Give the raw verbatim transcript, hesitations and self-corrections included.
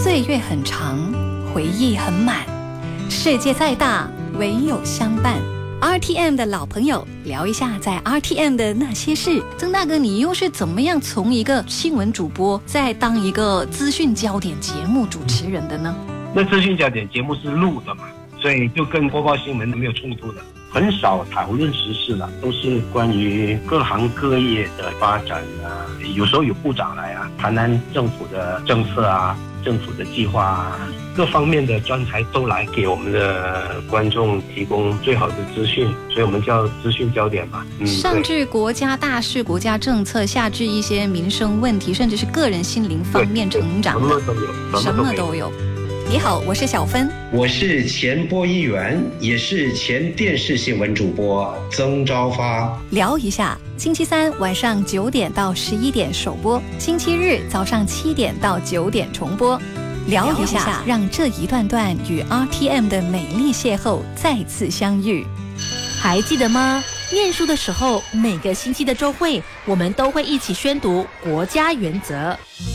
岁月很长，回忆很满，世界再大，唯有相伴。R T M 的老朋友，聊一下在 R T M 的那些事。曾大哥，你又是怎么样从一个新闻主播，再当一个资讯焦点节目主持人的呢？ 那资讯焦点节目是录的嘛，所以就跟播报新闻没有冲突的，很少讨论时事了，都是关于各行各业的发展啊。有时候有部长来啊，谈谈政府的政策啊，政府的计划啊，各方面的专才都来给我们的观众提供最好的资讯，所以我们叫资讯焦点嘛。 嗯，上至国家大事、国家政策，下至一些民生问题，甚至是个人心灵方面成长的， 什么都有， 什么都有。你好，我是小芬， 我是前播音员，也是前电视新闻主播曾昭发。 聊一下，星期三晚上九点到十一点首播，星期日早上七点到九点重播。聊一下，让这一段段与 R T M 的美丽邂逅再次相遇。 还记得吗？念书的时候，每个星期的周会，我们都会一起宣读国家原则。